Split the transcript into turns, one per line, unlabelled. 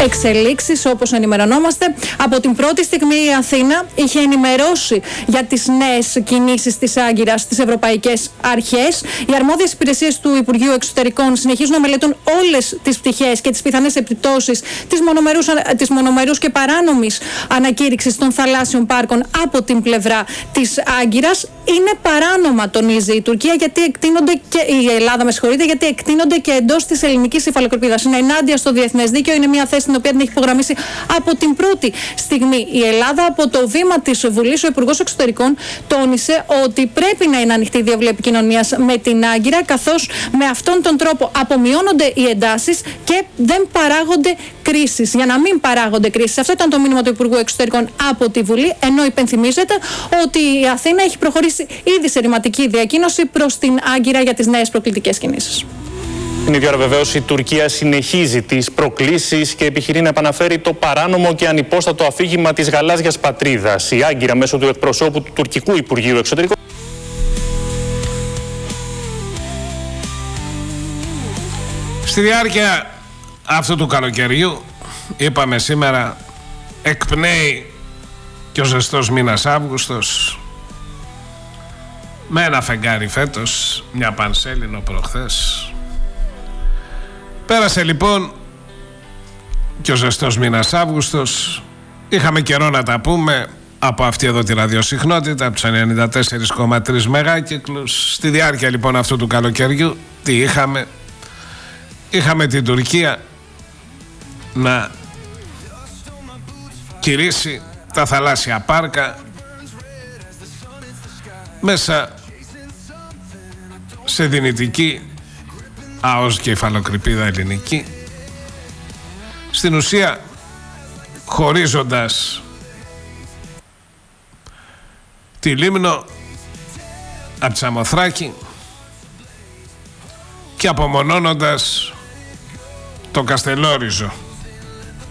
εξελίξεις, όπως ενημερωνόμαστε. Από την πρώτη στιγμή η Αθήνα είχε ενημερώσει για τις νέες κινήσεις της Άγκυρας στις ευρωπαϊκές αρχές. Οι αρμόδιες υπηρεσίες του Υπουργείου Εξωτερικών συνεχίζουν να μελετούν όλες τις πτυχές και τις πιθανές επιπτώσεις της μονομερούς και παράνομης ανακήρυξης των θαλάσσιων πάρκων από την πλευρά της Άγκυρας. Είναι παράνομα, τονίζει η Τουρκία, γιατί εκτείνονται και η Ελλάδα, γιατί εκτείνονται και εντός της ελληνικής υφαλοκρηπίδας. Είναι ενάντια στο διεθνές δίκαιο, είναι μια θέση την οποία την έχει υπογραμμίσει από την πρώτη στιγμή η Ελλάδα. Από το βήμα της Βουλής, ο Υπουργός Εξωτερικών τόνισε ότι πρέπει να είναι ανοιχτή η διαβλή επικοινωνίας με την Άγκυρα, καθώς με αυτόν τον τρόπο απομειώνονται οι εντάσεις και δεν παράγονται κρίσεις. Για να μην παράγονται κρίσεις. Αυτό ήταν το μήνυμα του Υπουργού Εξωτερικών από τη Βουλή, ενώ υπενθυμίζεται ότι η Αθήνα έχει προχωρήσει ήδη σε ρηματική διακοίνωση προς την Άγκυρα για τις νέες προκλητικές κινήσεις.
Την ίδια ώρα βεβαίως η Τουρκία συνεχίζει τις προκλήσεις και επιχειρεί να επαναφέρει το παράνομο και ανυπόστατο αφήγημα της γαλάζιας πατρίδας. Η Άγκυρα, μέσω του εκπροσώπου του τουρκικού Υπουργείου Εξωτερικών.
Στη διάρκεια αυτού του καλοκαιριού, είπαμε σήμερα, εκπνέει και ο ζεστός μήνας Αύγουστος, με ένα φεγγάρι φέτος, μια πανσέλινο προχθές. Πέρασε λοιπόν και ο ζεστός μήνας Αύγουστος. Είχαμε καιρό να τα πούμε από αυτή εδώ τη ραδιοσυχνότητα, από τους 94,3 μεγάκυκλους. Στη διάρκεια λοιπόν αυτού του καλοκαιριού, τι είχαμε? Είχαμε την Τουρκία να κηρύσει τα θαλάσσια πάρκα μέσα σε δυνητική ΑΟΣ και υφαλοκρηπίδα ελληνική, στην ουσία χωρίζοντας τη Λίμνο από τη Σαμοθράκη και απομονώνοντας το Καστελόριζο.